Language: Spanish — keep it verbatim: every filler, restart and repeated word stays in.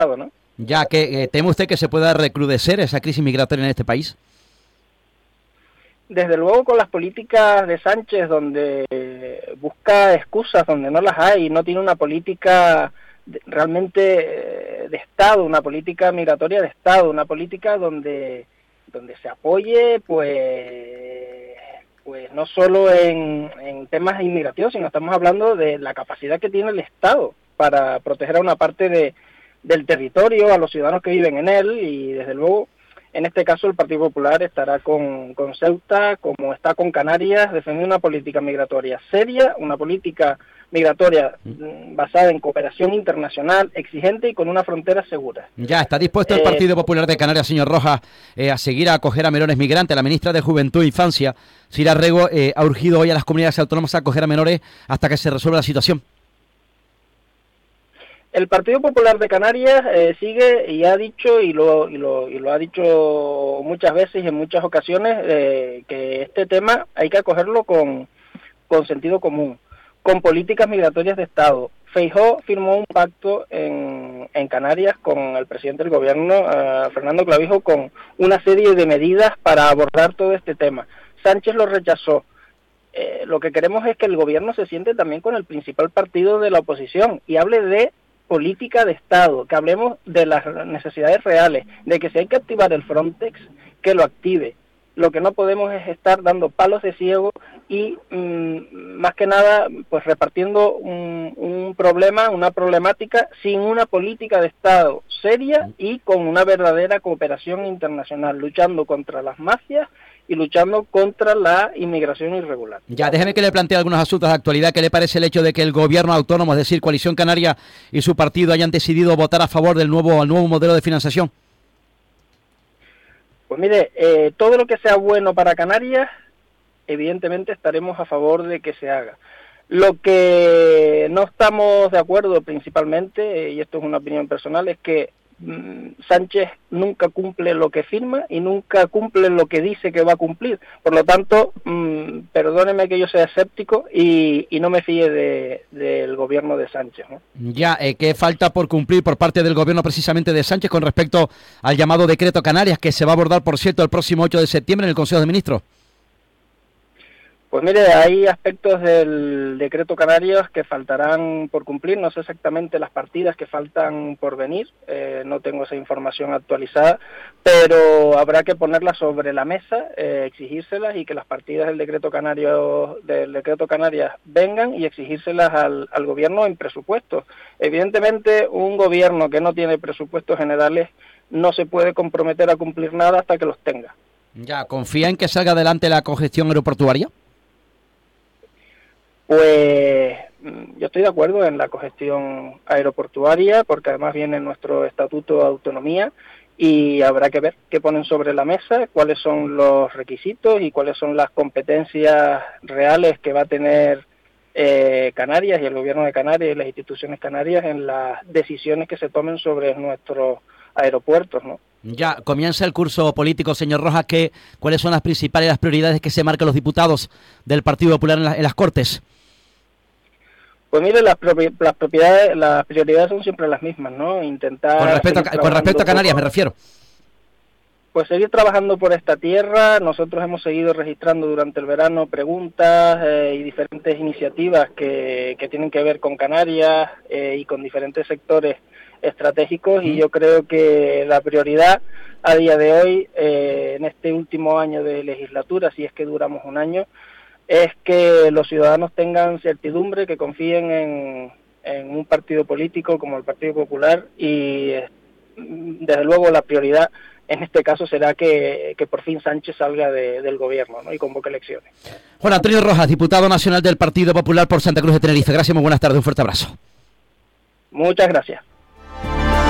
Estado, ¿no? Ya, que eh, ¿teme usted que se pueda recrudecer esa crisis migratoria en este país? Desde luego con las políticas de Sánchez, donde busca excusas donde no las hay, no tiene una política de, realmente de Estado, una política migratoria de Estado, una política donde, donde se apoye, pues, pues no solo en, en temas inmigrativos, sino estamos hablando de la capacidad que tiene el Estado para proteger a una parte de, del territorio, a los ciudadanos que viven en él, y desde luego en este caso el Partido Popular estará con, con Ceuta, como está con Canarias, defendiendo una política migratoria seria, una política migratoria basada en cooperación internacional, exigente y con una frontera segura. Ya, ¿está dispuesto el Partido eh, Popular de Canarias, señor Rojas, eh, a seguir a acoger a menores migrantes? La ministra de Juventud e Infancia, Sira Rego, eh, ha urgido hoy a las comunidades autónomas a acoger a menores hasta que se resuelva la situación. El Partido Popular de Canarias eh, sigue y ha dicho, y lo, y, lo, y lo ha dicho muchas veces y en muchas ocasiones, eh, que este tema hay que acogerlo con, con sentido común, con políticas migratorias de Estado. Feijóo firmó un pacto en, en Canarias con el presidente del gobierno, uh, Fernando Clavijo, con una serie de medidas para abordar todo este tema. Sánchez lo rechazó. Eh, lo que queremos es que el gobierno se siente también con el principal partido de la oposición y hable de política de Estado, que hablemos de las necesidades reales, de que si hay que activar el Frontex, que lo active. Lo que no podemos es estar dando palos de ciego y mmm, más que nada pues repartiendo un, un problema, una problemática sin una política de Estado seria y con una verdadera cooperación internacional, luchando contra las mafias y luchando contra la inmigración irregular. Ya, déjeme que le plantee algunos asuntos de actualidad. ¿Qué le parece el hecho de que el gobierno autónomo, es decir, Coalición Canaria y su partido, hayan decidido votar a favor del nuevo, nuevo modelo de financiación? Pues mire, eh, todo lo que sea bueno para Canarias, evidentemente estaremos a favor de que se haga. Lo que no estamos de acuerdo principalmente, eh, y esto es una opinión personal, es que Sánchez nunca cumple lo que firma y nunca cumple lo que dice que va a cumplir. Por lo tanto, mmm, perdóneme que yo sea escéptico y, y no me fíe de, del gobierno de Sánchez, ¿no? Ya, eh, ¿qué falta por cumplir por parte del gobierno precisamente de Sánchez con respecto al llamado decreto Canarias, que se va a abordar, por cierto, el próximo ocho de septiembre en el Consejo de Ministros? Pues mire, hay aspectos del decreto Canarias que faltarán por cumplir, no sé exactamente las partidas que faltan por venir, eh, no tengo esa información actualizada, pero habrá que ponerlas sobre la mesa, eh, exigírselas y que las partidas del decreto Canario, del decreto Canarias vengan y exigírselas al, al gobierno en presupuestos. Evidentemente, un gobierno que no tiene presupuestos generales no se puede comprometer a cumplir nada hasta que los tenga. Ya, ¿confía en que salga adelante la congestión aeroportuaria? Pues yo estoy de acuerdo en la congestión aeroportuaria, porque además viene en nuestro Estatuto de Autonomía y habrá que ver qué ponen sobre la mesa, cuáles son los requisitos y cuáles son las competencias reales que va a tener eh, Canarias y el gobierno de Canarias y las instituciones canarias en las decisiones que se tomen sobre nuestros aeropuertos, ¿no? Ya comienza el curso político, señor Rojas. ¿Qué, ¿Cuáles son las principales las prioridades que se marcan los diputados del Partido Popular en, la, en las Cortes? Pues mire, las, propi las propiedades, las prioridades son siempre las mismas, ¿no? Intentar... Con respecto a, con respecto a Canarias, me refiero. Pues seguir trabajando por esta tierra. Nosotros hemos seguido registrando durante el verano preguntas eh, y diferentes iniciativas que, que tienen que ver con Canarias eh, y con diferentes sectores estratégicos, y yo creo que la prioridad a día de hoy, eh, en este último año de legislatura, si es que duramos un año, es que los ciudadanos tengan certidumbre, que confíen en, en un partido político como el Partido Popular, y desde luego la prioridad en este caso será que, que por fin Sánchez salga de, del gobierno, ¿no? Y convoque elecciones. Juan Antonio Rojas, diputado nacional del Partido Popular por Santa Cruz de Tenerife. Gracias, muy buenas tardes, un fuerte abrazo. Muchas gracias.